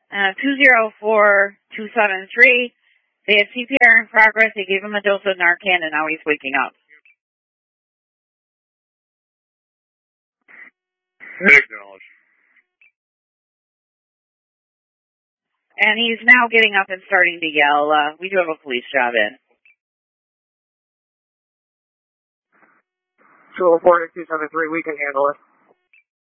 204-273. They had CPR in progress. They gave him a dose of Narcan, and now he's waking up. Acknowledge. And he's now getting up and starting to yell. We do have a police job in. 204-273, we can handle it.